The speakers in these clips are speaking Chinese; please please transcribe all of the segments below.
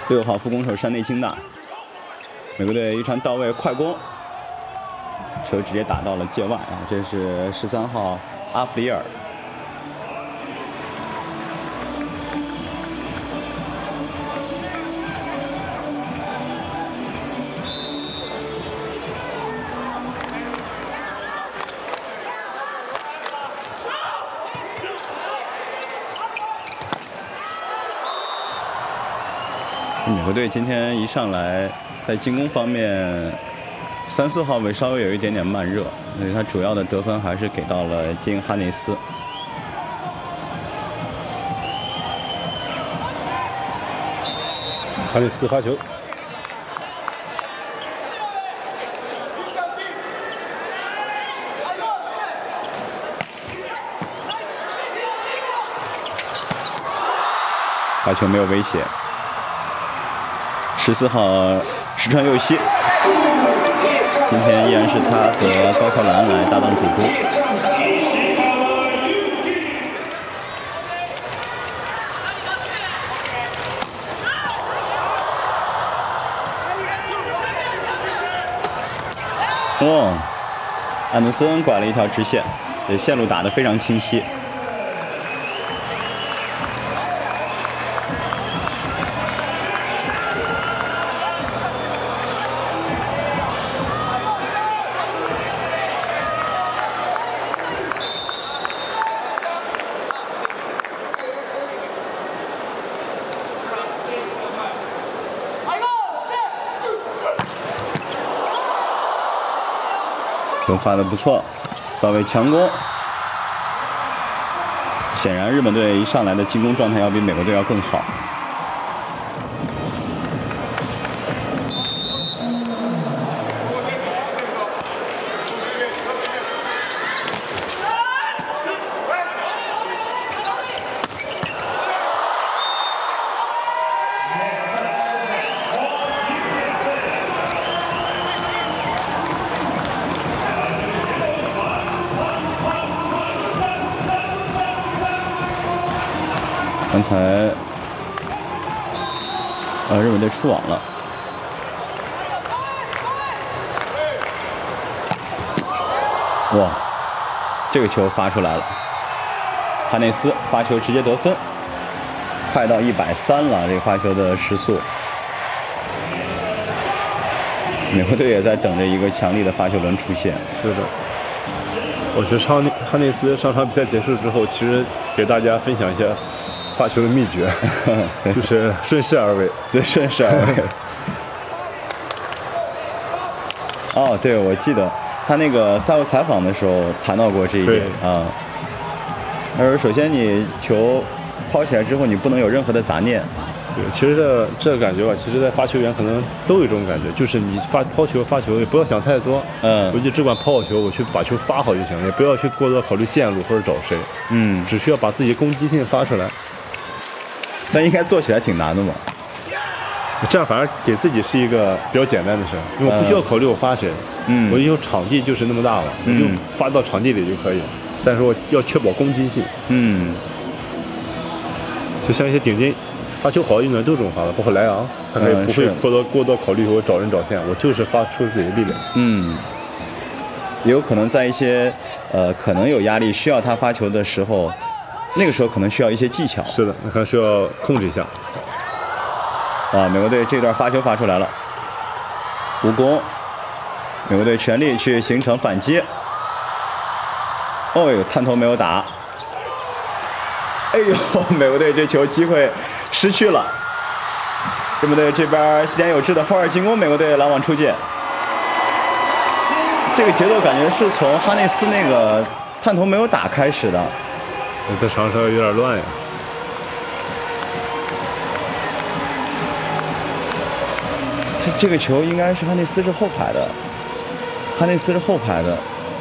6号副攻手山内清大，美国队一传到位快攻，球直接打到了界外啊！这是13号阿弗里尔。美国队今天一上来，在进攻方面，3、4号位稍微有一点点慢热，所以他主要的得分还是给到了金哈内斯。 哈内斯发球， 发球没有威胁。14号石川佑希，今天依然是他和高桥兰来搭档主攻。哦，安德森拐了一条直线，这线路打得非常清晰。球发得不错，稍微强攻。显然，日本队一上来的进攻状态要比美国队要更好。刚才，日本队出网了。哇，这个球发出来了，哈内斯发球直接得分，快到130了，这个发球的时速。美国队也在等着一个强力的发球轮出现。 是的，我觉得哈内斯上场比赛结束之后，其实给大家分享一下发球的秘诀，就是顺势而为。 对，顺势而为。哦，对，我记得他那个赛后采访的时候谈到过这一点啊。他说，首先你球抛起来之后，你不能有任何的杂念。 对，其实这个感觉吧，其实在发球员可能都有一种感觉，就是你抛球发球也不要想太多，我就只管抛好球，我去把球发好就行了，也不要去过多考虑线路或者找谁，只需要把自己攻击性发出来。 但应该做起来挺难的嘛。 这样反而给自己是一个比较简单的事，因为我不需要考虑我发谁，我就场地就是那么大了，我就发到场地里就可以，但是我要确保攻击性。就像一些顶尖发球好的运动员都这种发的，包括莱昂，他可以不会过多考虑我找人找线，我就是发出自己的力量。 也有可能在一些可能有压力需要他发球的时候，那个时候可能需要一些技巧。 是的，那可能需要控制一下。 美国队这段发球发出来了，无攻，美国队全力去形成反击。哦呦，探头没有打。哎呦，美国队这球机会失去了。日本队这边西田有志的后二进攻，美国队拦网出界。这个节奏感觉是从哈内斯那个探头没有打开始的。 这场上有点乱呀。 这个球应该是哈内斯是后排的，哈内斯是后排的。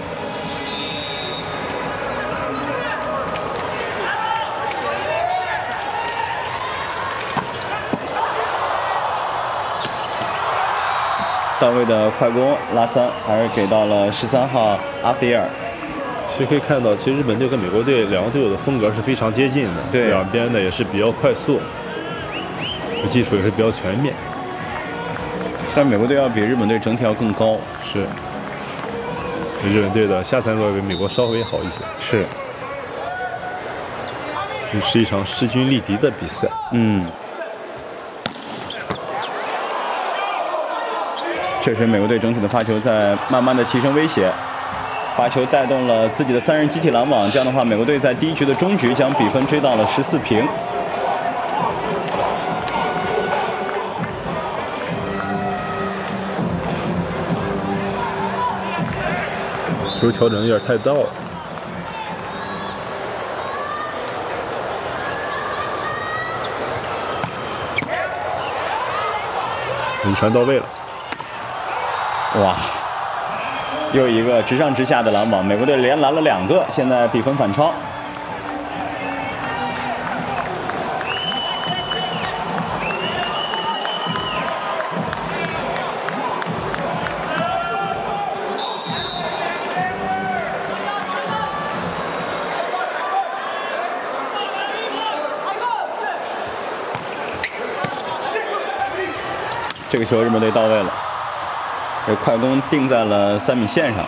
到位的快攻拉三，还是给到了13号阿菲尔。 其实可以看到，其实日本队跟美国队两个队友的风格是非常接近的， 对， 两边呢也是比较快速。 技术也是比较全面。 但美国队要比日本队整体要更高。 是。日本队的下三路比美国稍微好一些。 是。 这是一场势均力敌的比赛。 确实，美国队整体的发球在慢慢的提升威胁，发球带动了自己的3人集体拦网，这样的话，美国队在第1局的中局将比分追到了14平。 球调整有点太到了。一传到位了。 哇，又一个直上直下的拦网，美国队连拦了2个，现在比分反超。这个球日本队到位了，这快攻定在了3米线上。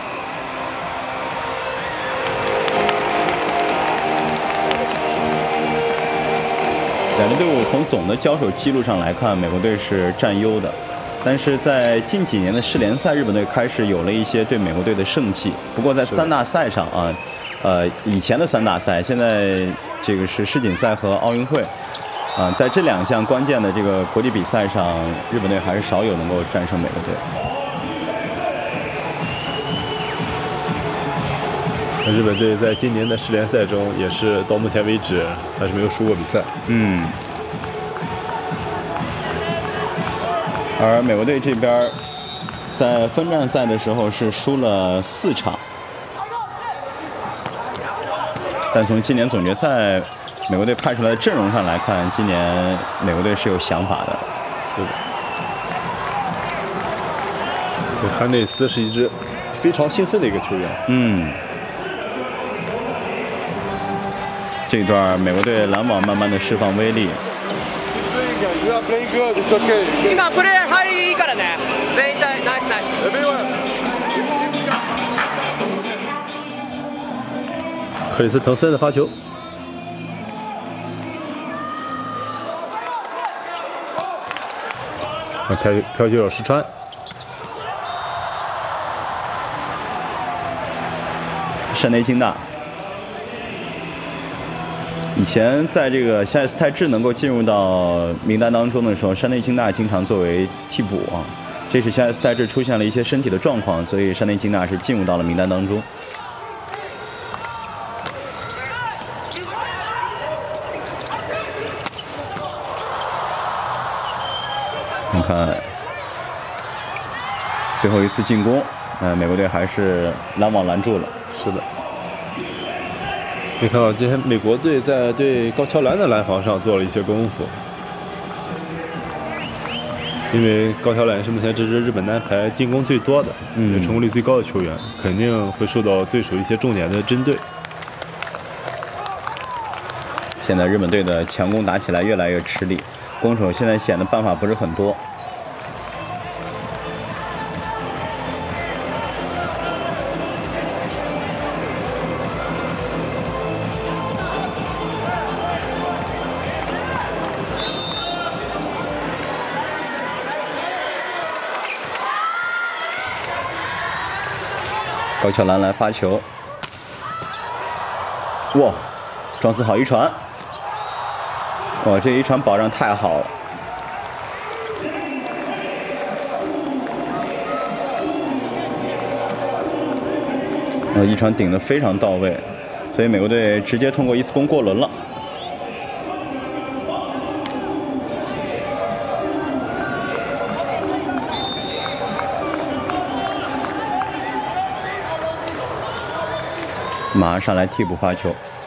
两支队伍从总的交手记录上来看，美国队是占优的，但是在近几年的世联赛，日本队开始有了一些对美国队的胜气。不过在3大赛上啊，以前的3大赛，现在这个是世锦赛和奥运会。在这2项关键的这个国际比赛上，日本队还是少有能够战胜美国队。 日本队在今年的世联赛中，也是到目前为止还是没有输过比赛。 而美国队这边在分站赛的时候是输了4场，但从今年总决赛美国队派出来的阵容上来看，今年美国队是有想法的。 是的。汉内斯是一支非常兴奋的一个球员。 这一段美国队拦网慢慢的释放威力。 今プレー入りいいからね。全員ナイスナイス。 克里斯滕森的发球。飘球手石川， 山内金大。以前在这个下伊斯泰治能够进入到名单当中的时候，山内金大经常作为替补啊。这是下伊斯泰治出现了一些身体的状况，所以山内金大是进入到了名单当中。你看，最后一次进攻，美国队还是拦网拦住了。 是的。可以看到，今天美国队在对高桥兰的拦防上做了一些功夫，因为高桥兰是目前这支日本男排进攻最多的，成功率最高的球员，肯定会受到对手一些重点的针对。 现在日本队的强攻打起来越来越吃力，攻手现在显得办法不是很多。高桥兰来发球，哇，庄司好一传，哇，这一传保障太好了。一传顶得非常到位，所以美国队直接通过一次攻过轮了。马上上来替补发球。